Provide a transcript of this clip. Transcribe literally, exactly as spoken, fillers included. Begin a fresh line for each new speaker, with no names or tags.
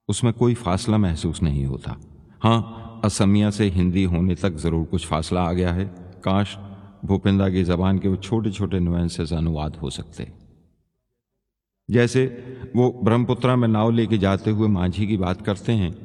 उसमें कोई फासला महसूस नहीं होता। हाँ, असमिया से हिंदी होने तक ज़रूर कुछ फासला आ गया है। काश भूपेंद्र की ज़बान के वो छोटे छोटे नुएंसेस अनुवाद हो सकते। जैसे वो ब्रह्मपुत्रा में नाव लेके जाते हुए मांझी की बात करते हैं